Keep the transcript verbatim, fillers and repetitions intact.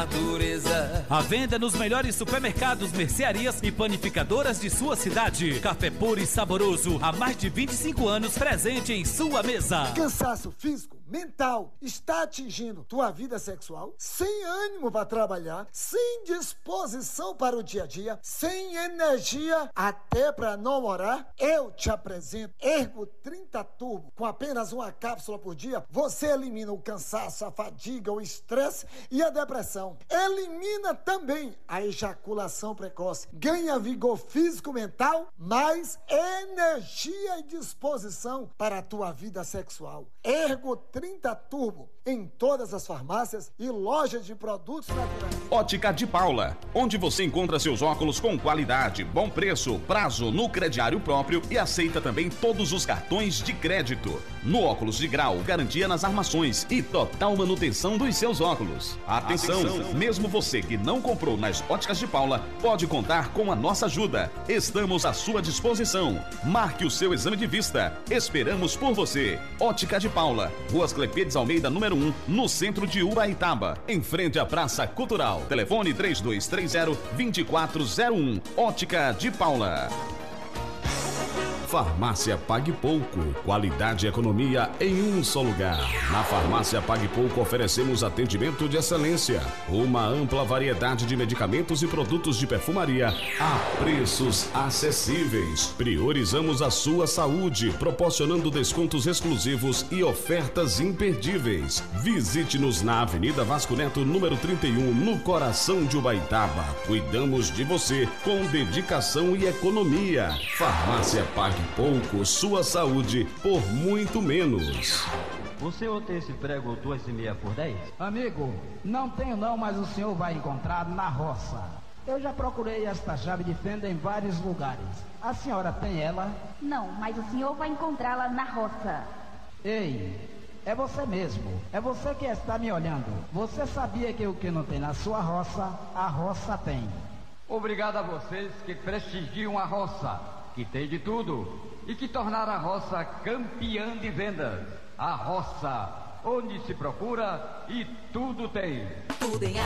natureza. A venda nos melhores supermercados, mercearias e panificadoras de sua cidade. Café puro e saboroso, há mais de vinte e cinco anos presente em sua mesa. Cansaço físico, mental, está atingindo tua vida sexual? Sem ânimo para trabalhar, sem disposição para o dia a dia, sem energia até para namorar? Eu te apresento Ergo trinta Turbo. Com apenas uma cápsula por dia, você elimina o cansaço, a fadiga, o estresse e a depressão. Elimina também a ejaculação precoce. Ganha vigor físico, mental, mais energia e disposição para a tua vida sexual. Ergo trinta Turbo, em todas as farmácias e lojas de produtos naturais. Ótica de Paula, onde você encontra seus óculos com qualidade, bom preço, prazo no crediário próprio e aceita também todos os cartões de crédito. No óculos de grau, garantia nas armações e total manutenção dos seus óculos. Atenção, Atenção, mesmo você que não comprou nas Óticas de Paula, pode contar com a nossa ajuda. Estamos à sua disposição. Marque o seu exame de vista. Esperamos por você. Ótica de Paula, Rua Clepêdes Almeida, número um, no centro de Ubaitaba, em frente à Praça Cultural. Telefone três dois três zero, dois quatro zero um. Ótica de Paula. Farmácia Pague Pouco, qualidade e economia em um só lugar. Na Farmácia Pague Pouco oferecemos atendimento de excelência, uma ampla variedade de medicamentos e produtos de perfumaria a preços acessíveis. Priorizamos a sua saúde, proporcionando descontos exclusivos e ofertas imperdíveis. Visite-nos na Avenida Vasco Neto, número trinta e um, no coração de Ubaitaba. Cuidamos de você com dedicação e economia. Farmácia Pague Pouco, sua saúde por muito menos. O senhor tem esse prego duas e meia por dez? Amigo, não tenho não, mas o senhor vai encontrar na roça. Eu já procurei esta chave de fenda em vários lugares. A senhora tem ela? Não, mas o senhor vai encontrá-la na roça. Ei, é você mesmo. É você que está me olhando. Você sabia que o que não tem na sua roça, a roça tem. Obrigado a vocês que prestigiam a roça, que tem de tudo e que tornaram a roça campeã de vendas. A roça, onde se procura e tudo tem. Tudo em